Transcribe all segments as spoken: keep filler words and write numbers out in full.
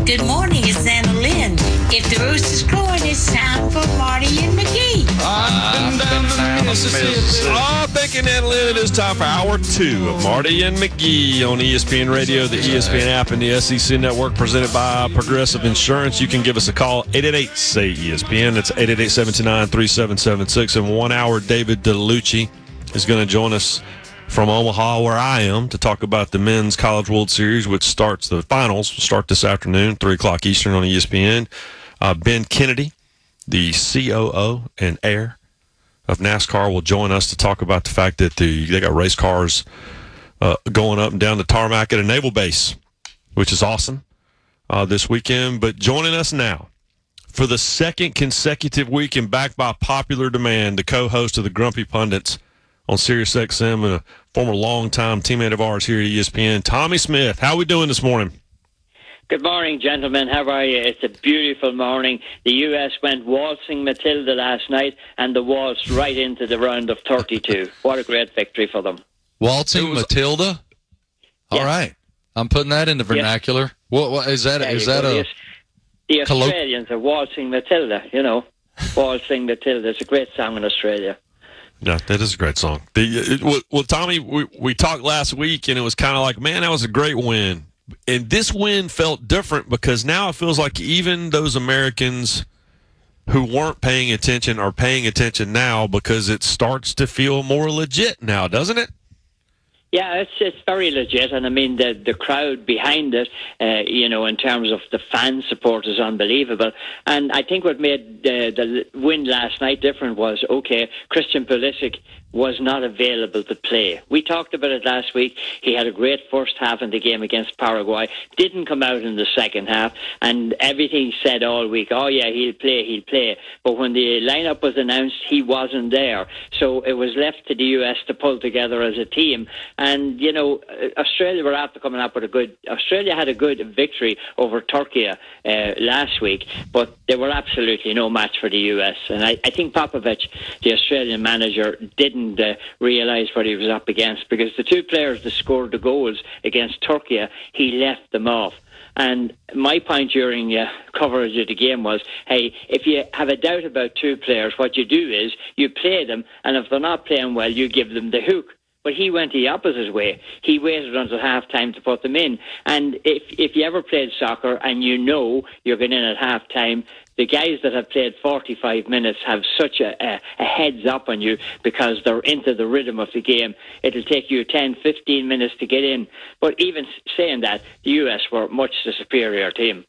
Good morning, it's Anna Lynn. If the rooster's crowing, it's time for Marty and McGee. I've been down the Mississippi. Oh, thank you, Anna Lynn. It is time for hour two of Marty and McGee on E S P N Radio, the E S P N app, and the S E C Network, presented by Progressive Insurance. You can give us a call, eight eight eight, S A Y, E S P N. That's eight eight eight, seven two nine, three seven seven six. In one hour, David DeLucci is going to join us from Omaha, where I am, to talk about the Men's College World Series, which starts, the finals start this afternoon, three o'clock Eastern on E S P N. Uh, Ben Kennedy, the C O O and heir of NASCAR, will join us to talk about the fact that the they got race cars uh, going up and down the tarmac at a naval base, which is awesome uh, this weekend. But joining us now for the second consecutive week and backed by popular demand, the co-host of the Grumpy Pundits on Sirius X M and a former longtime teammate of ours here at E S P N, Tommy Smith. How are we doing this morning? Good morning, gentlemen. How are you? It's a beautiful morning. The U S went waltzing Matilda last night, and the waltzed right into the round of thirty-two. What a great victory for them. Waltzing was, Matilda? All yeah. right. I'm putting that in the vernacular. Yes. What, what is that? There is that go. a... The Australians are waltzing Matilda, you know. Waltzing Matilda. It's a great song in Australia. Yeah, that is a great song. The, well, well, Tommy, we, we talked last week, and it was kind of like, man, that was a great win. And this win felt different because now it feels like even those Americans who weren't paying attention are paying attention now, because it starts to feel more legit now, doesn't it? Yeah, it's it's very legit, and I mean the the crowd behind it, uh, you know, in terms of the fan support is unbelievable. And I think what made the, the win last night different was, okay, Christian Pulisic was not available to play. We talked about it last week. He had a great first half in the game against Paraguay, didn't come out in the second half, and everything said all week, oh yeah, he'll play, he'll play. But when the lineup was announced, he wasn't there. So it was left to the U S to pull together as a team. And, you know, Australia were after coming up with a good... Australia had a good victory over Turkey uh, last week, but they were absolutely no match for the U S. And I, I think Popovich, the Australian manager, didn't Uh, realise what he was up against, because the two players that scored the goals against Turkey, he left them off. And my point during uh, coverage of the game was, hey, if you have a doubt about two players, what you do is you play them, and if they're not playing well, you give them the hook. But he went the opposite way. He waited until half-time to put them in. And if if you ever played soccer and you know you're going in at half-time, the guys that have played forty-five minutes have such a, a, a heads-up on you because they're into the rhythm of the game. It'll take you ten, fifteen minutes to get in. But even saying that, the U S were much the superior team.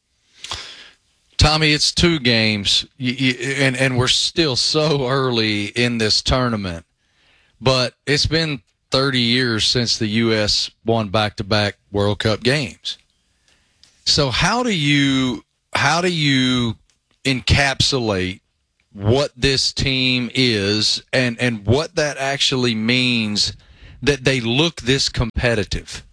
Tommy, it's two games, you, you, and, and we're still so early in this tournament. But it's been thirty years since the U S won back-to-back World Cup games. So how do you how do you encapsulate what this team is and, and what that actually means that they look this competitive?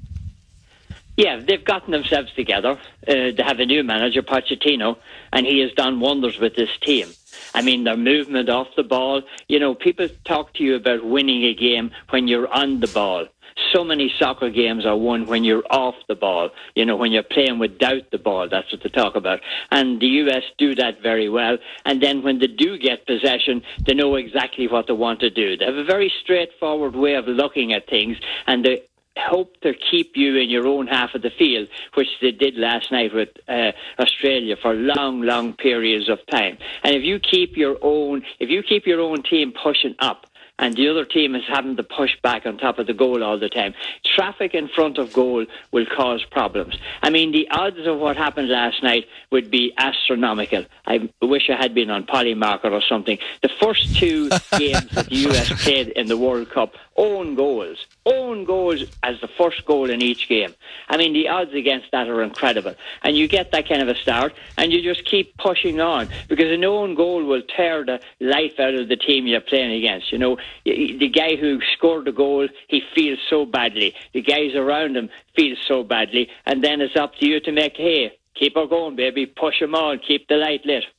Yeah, they've gotten themselves together. Uh, they have a new manager, Pochettino, and he has done wonders with this team. I mean, their movement off the ball. You know, people talk to you about winning a game when you're on the ball. So many soccer games are won when you're off the ball, you know, when you're playing without the ball. That's what they talk about. And the U S do that very well. And then when they do get possession, they know exactly what they want to do. They have a very straightforward way of looking at things, and they hope to keep you in your own half of the field, which they did last night with uh, Australia for long, long periods of time. And if you keep your own, if you keep your own team pushing up, and the other team is having to push back on top of the goal all the time, traffic in front of goal will cause problems. I mean, the odds of what happened last night would be astronomical. I wish I had been on Polymarket or something. The first two games that the U S played in the World Cup, own goals. Own goals as the first goal in each game. I mean, the odds against that are incredible. And you get that kind of a start, and you just keep pushing on, because an own goal will tear the life out of the team you're playing against. You know, the guy who scored the goal, he feels so badly. The guys around him feel so badly. And then it's up to you to make hay. Keep her going, baby. Push them on. Keep the light lit.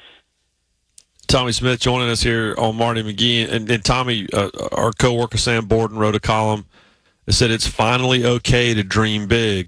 Tommy Smith joining us here on Marty McGee. And, and Tommy, uh, our co-worker Sam Borden wrote a column that said it's finally okay to dream big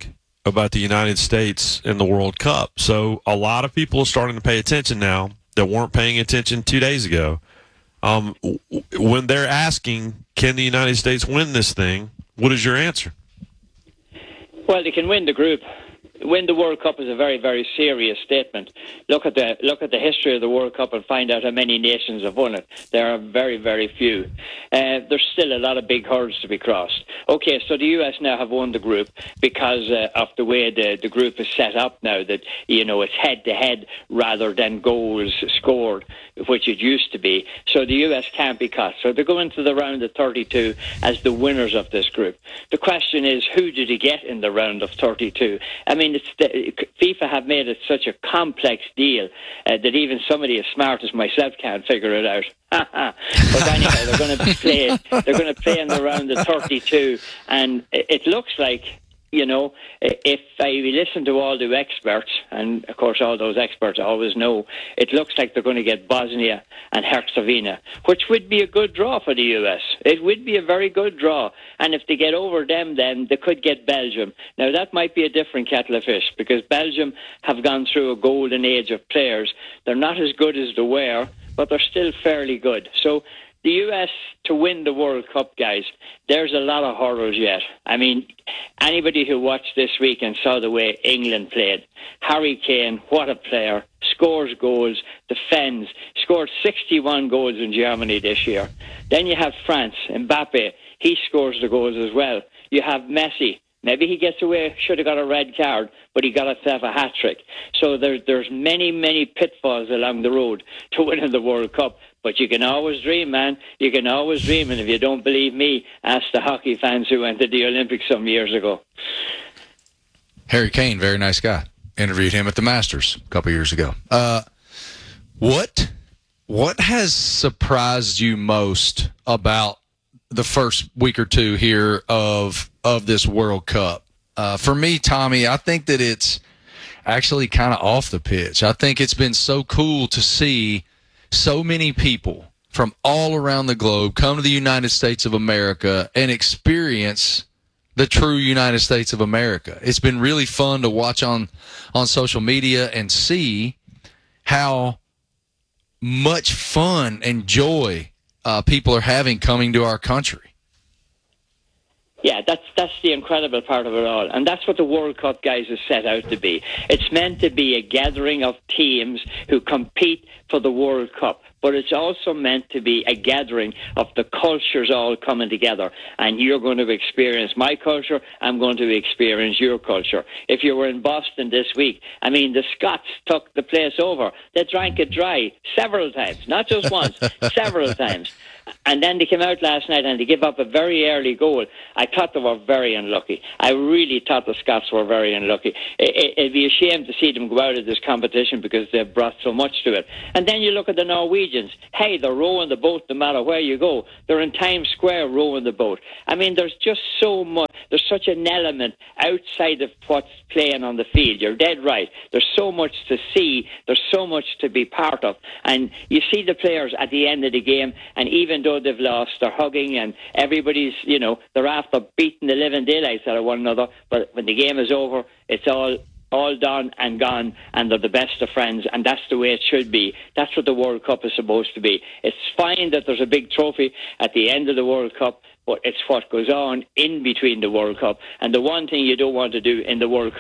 about the United States in the World Cup. So a lot of people are starting to pay attention now that weren't paying attention two days ago. Um, when they're asking, can the United States win this thing, what is your answer? Well, they can win the group. Win the World Cup is a very, very serious statement. Look at the look at the history of the World Cup and find out how many nations have won it. There are very, very few. Uh, there's still a lot of big hurdles to be crossed. Okay, so the U S now have won the group because uh, of the way the, the group is set up now, that, you know, it's head-to-head rather than goals scored, which it used to be. So the U S can't be cut. So they go into the round of thirty-two as the winners of this group. The question is, who did he get in the round of thirty-two? I mean, it's the, FIFA have made it such a complex deal uh, that even somebody as smart as myself can't figure it out. But anyway, they're going to play. They're going to play in the round of thirty-two, and it looks like, you know, if I listen to all the experts, and of course all those experts always know, it looks like they're going to get Bosnia and Herzegovina, which would be a good draw for the U S. It would be a very good draw. And if they get over them, then they could get Belgium. Now, that might be a different kettle of fish, because Belgium have gone through a golden age of players. They're not as good as they were, but they're still fairly good. So the U S to win the World Cup, guys, there's a lot of hurdles yet. I mean, anybody who watched this week and saw the way England played, Harry Kane, what a player, scores goals, defends, scored sixty-one goals in Germany this year. Then you have France, Mbappe, he scores the goals as well. You have Messi. Maybe he gets away, should have got a red card, but he got himself a hat-trick. So there, there's many, many pitfalls along the road to winning the World Cup. But you can always dream, man. You can always dream. And if you don't believe me, ask the hockey fans who went to the Olympics some years ago. Harry Kane, very nice guy. Interviewed him at the Masters a couple years ago. Uh, what what has surprised you most about the first week or two here of of this World Cup? Uh, for me, Tommy, I think that it's actually kind of off the pitch. I think it's been so cool to see so many people from all around the globe come to the United States of America and experience the true United States of America. It's been really fun to watch on, on social media and see how much fun and joy uh, people are having coming to our country. Yeah, that's that's the incredible part of it all. And that's what the World Cup, guys, is set out to be. It's meant to be a gathering of teams who compete for the World Cup. But it's also meant to be a gathering of the cultures all coming together. And you're going to experience my culture, I'm going to experience your culture. If you were in Boston this week, I mean, the Scots took the place over. They drank it dry several times, not just once, several times. And then they came out last night and they gave up a very early goal. I thought they were very unlucky. I really thought the Scots were very unlucky. It, it'd be a shame to see them go out of this competition because they've brought so much to it. And then you look at the Norwegians. Hey, they're rowing the boat no matter where you go. They're in Times Square rowing the boat. I mean, there's just so much. There's such an element outside of what's playing on the field. You're dead right. There's so much to see. There's so much to be part of. And you see the players at the end of the game, and even though they've lost, they're hugging, and everybody's, you know, they're after beating the living daylights out of one another. But when the game is over, it's all all done and gone, and they're the best of friends, and that's the way it should be. That's what the World Cup is supposed to be. It's fine that there's a big trophy at the end of the World Cup, but it's what goes on in between the World Cup. And the one thing you don't want to do in the World Cup